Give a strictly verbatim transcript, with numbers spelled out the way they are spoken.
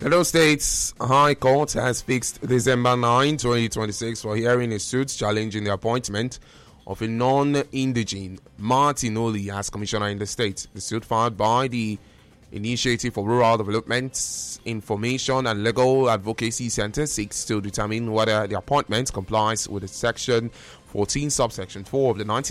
Edo State's High Court has fixed December ninth, twenty twenty-six for hearing a suit challenging the appointment of a non-indigene Martin Oli as commissioner in the state. The suit filed by the Initiative for Rural Development, Information and Legal Advocacy Center seeks to determine whether the appointment complies with the Section fourteen, subsection four of the nineteen